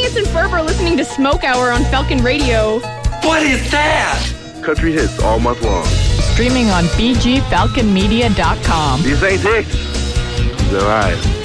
Angus and Ferber listening to Smoke Hour on Falcon Radio. What is that? Country hits all month long. Streaming on BGFalconMedia.com. These ain't dicks. They're eyes.